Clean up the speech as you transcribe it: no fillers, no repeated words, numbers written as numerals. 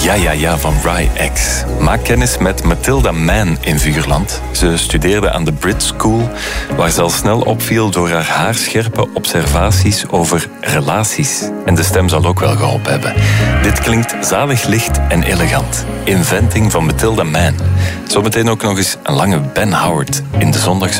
Ja, van Rai X. Maak kennis met Matilda Mann in Vuurland. Ze studeerde aan de Brit School, waar ze al snel opviel door haar haarscherpe observaties over relaties. En de stem zal ook wel geholpen hebben. Dit klinkt zalig licht en elegant. Inventing van Matilda Mann. Zometeen ook nog eens een lange Ben Howard in de zondagse